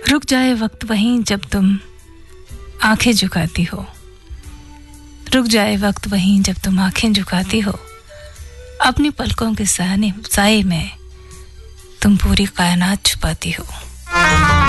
रुक जाए वक्त वहीं जब तुम आंखें झुकाती हो, रुक जाए वक्त वहीं जब तुम आंखें झुकाती हो, अपनी पलकों के साए में तुम पूरी कायनात छुपाती हो।